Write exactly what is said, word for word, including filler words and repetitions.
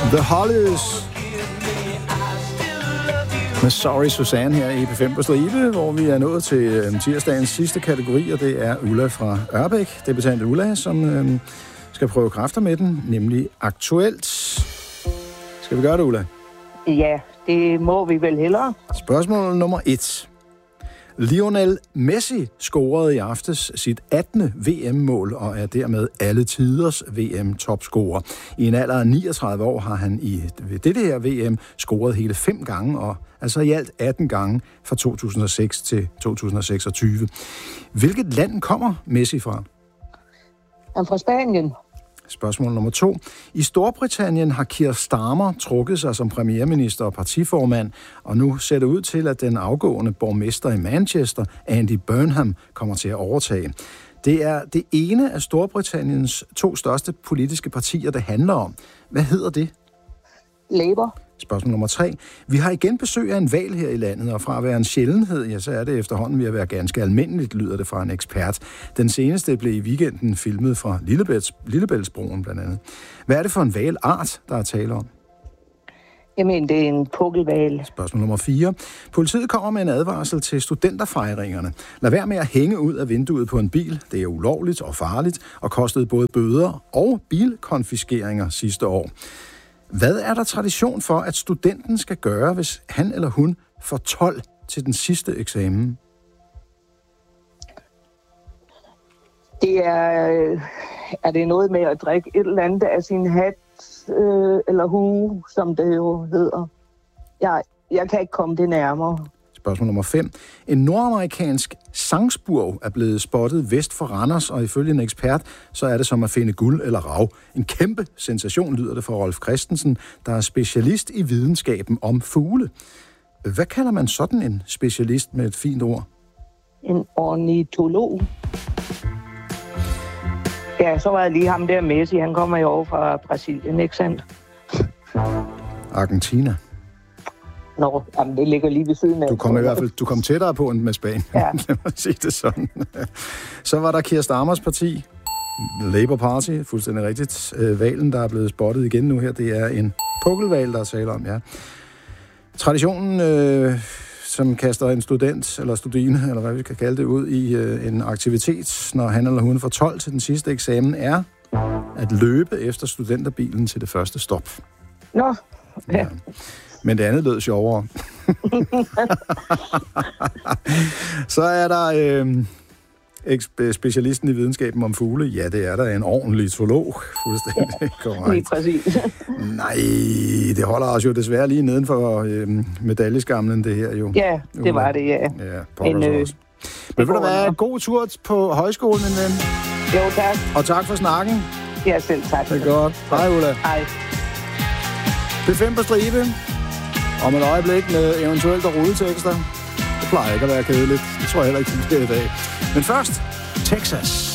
The Hollies med Sorry Susanne her i P fem på stribe, hvor vi er nået til øh, tirsdagens sidste kategori, og det er Ulla fra Ørbæk, debutant Ulla, som øh, skal prøve kræfter med den, nemlig aktuelt. Skal vi gøre det, Ulla? Ja, det må vi vel hellere. Spørgsmål nummer et. Lionel Messi scorede i aftes sit attende V M-mål og er dermed alle tiders V M-topscorer. I en alder af niogtredive år har han i dette her V M scoret hele fem gange, og altså i alt atten gange fra to tusind og seks til to tusind og seksogtyve. Hvilket land kommer Messi fra? Han er fra Spanien. Spørgsmål nummer to. I Storbritannien har Keir Starmer trukket sig som premierminister og partiformand, og nu ser det ud til, at den afgående borgmester i Manchester, Andy Burnham, kommer til at overtage. Det er det ene af Storbritanniens to største politiske partier, det handler om. Hvad hedder det? Labour. Spørgsmål nummer tre. Vi har igen besøg af en hval her i landet, og fra at være en sjældenhed, ja, så er det efterhånden ved at være ganske almindeligt, lyder det fra en ekspert. Den seneste blev i weekenden filmet fra Lillebælts, Lillebæltsbroen blandt andet. Hvad er det for en hvalart, der er tale om? Jamen, det er en pukkelhval. Spørgsmål nummer fire. Politiet kommer med en advarsel til studenterfejringerne. Lad være med at hænge ud af vinduet på en bil. Det er ulovligt og farligt, og kostede både bøder og bilkonfiskeringer sidste år. Hvad er der tradition for, at studenten skal gøre, hvis han eller hun får tolv til den sidste eksamen? Det er, er det noget med at drikke et eller andet af sin hat øh, eller hue, som det jo hedder. Jeg, jeg kan ikke komme det nærmere. Spørgsmål nummer fem. En nordamerikansk sangspurv er blevet spottet vest for Randers, og ifølge en ekspert, så er det som at finde guld eller rav. En kæmpe sensation, lyder det fra Rolf Christensen, der er specialist i videnskaben om fugle. Hvad kalder man sådan en specialist med et fint ord? En ornitolog. Ja, så var jeg lige ham der Messi. Han kommer jo over fra Brasilien, ikke sandt? Argentina. Nå, jamen, det ligger lige ved siden af. Du kom i hvert fald du kom tættere på end med Spanien. Ja. Lad mig sige det sådan. Så var der Keir Starmers parti, Labour Party, fuldstændig rigtigt. Hvalen, der er blevet spottet igen nu her, det er en pukkelhval, der er tale om, ja. Traditionen, øh, som kaster en student, eller studine, eller hvad vi kan kalde det, ud i øh, en aktivitet, når han eller hun får tolv til den sidste eksamen, er at løbe efter studenterbilen til det første stop. Nå, ja. Ja. Men det andet lød sjovere. Så er der øh, specialisten i videnskaben om fugle. Ja, det er der en ordentlig zoolog. Fuldstændig korrekt. Lige præcis. Nej, det holder os jo desværre lige neden for øh, medaljeskamlen, det her jo. Ja, det var det, ja. Ja, pokker øh, også. Men vil der være en god tur på højskolen, min ven? Jo, tak. Og tak for snakken. Ja, selv tak. Det er godt. Hej, Ulla. Hej. P fem på stribe. Om et øjeblik med eventuelt og rulletekster. Det plejer ikke at være kedeligt. Det tror jeg heller ikke, det er i dag. Men først, Texas.